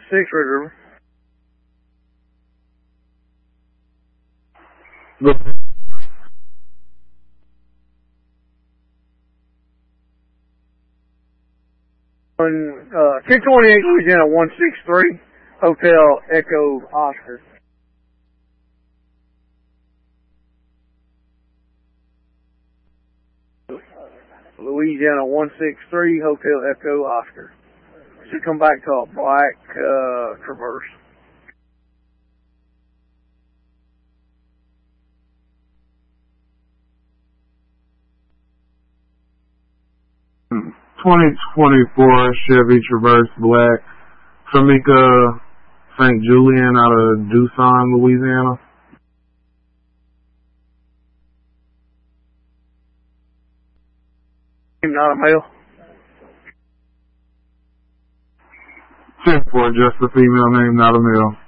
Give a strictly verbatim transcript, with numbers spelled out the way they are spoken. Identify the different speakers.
Speaker 1: six, Red River. On, uh, ten twenty-eight, Louisiana, one six three, Hotel Echo Oscar. Louisiana, one six three, Hotel Echo Oscar. Should come back to a black, uh, Traverse.
Speaker 2: twenty twenty-four Chevy Traverse Black, Tamika Saint Julian out of Doosan, Louisiana.
Speaker 1: Not a male.
Speaker 2: ten four, just a female name, not a male.